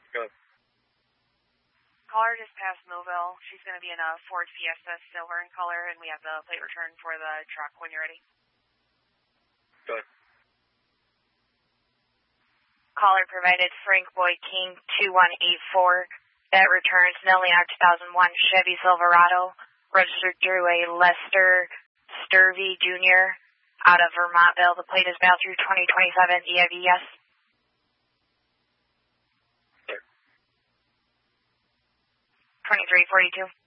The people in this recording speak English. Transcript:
Go. Caller just passed Millville. She's going to be in a Ford Fiesta, silver in color, and we have the plate return for the truck when you're ready. Go ahead. Caller provided Frank Boy King 2184. That returns Nelliar 2001 Chevy Silverado, registered through a Lester Sturvey Jr. out of Vermontville. The plate is bound through 2027 EIV, yes? Sir. 2342.